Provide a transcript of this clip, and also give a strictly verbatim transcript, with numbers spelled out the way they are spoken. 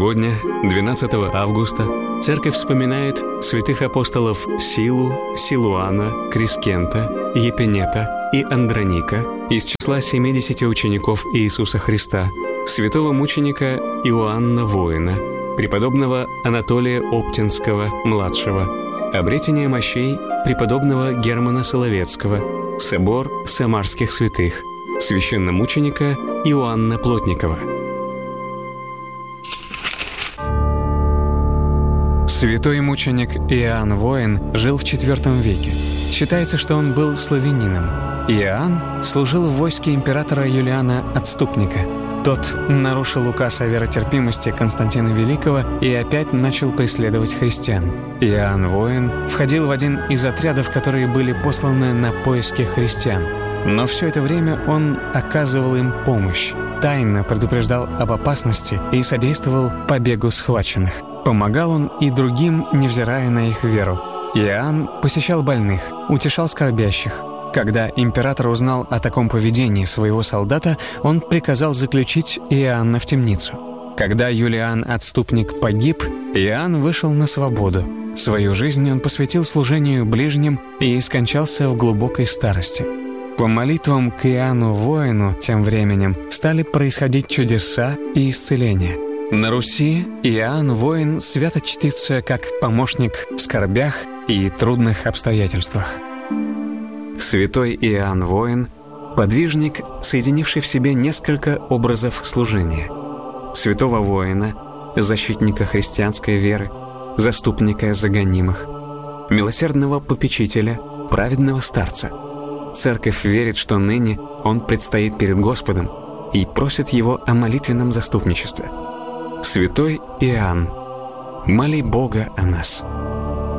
Сегодня, двенадцатого августа, Церковь вспоминает святых апостолов Силу, Силуана, Крискента, Епинета и Андроника из числа семидесяти учеников Иисуса Христа, святого мученика Иоанна Воина, преподобного Анатолия Оптинского-младшего, обретение мощей преподобного Германа Соловецкого, собор самарских святых, священномученика Иоанна Плотникова. Святой мученик Иоанн Воин жил в четвёртом веке. Считается, что он был славянином. Иоанн служил в войске императора Юлиана Отступника. Тот нарушил указ о веротерпимости Константина Великого и опять начал преследовать христиан. Иоанн Воин входил в один из отрядов, которые были посланы на поиски христиан. Но все это время он оказывал им помощь, тайно предупреждал об опасности и содействовал побегу схваченных. Помогал он и другим, невзирая на их веру. Иоанн посещал больных, утешал скорбящих. Когда император узнал о таком поведении своего солдата, он приказал заключить Иоанна в темницу. Когда Юлиан Отступник погиб, Иоанн вышел на свободу. Свою жизнь он посвятил служению ближним и скончался в глубокой старости. По молитвам к Иоанну Воину тем временем стали происходить чудеса и исцеления. На Руси Иоанн Воин свято чтится как помощник в скорбях и трудных обстоятельствах. Святой Иоанн Воин – подвижник, соединивший в себе несколько образов служения. Святого воина, защитника христианской веры, заступника за гонимых, милосердного попечителя, праведного старца. Церковь верит, что ныне он предстоит перед Господом и просит его о молитвенном заступничестве. Святой Иоанн, моли Бога о нас.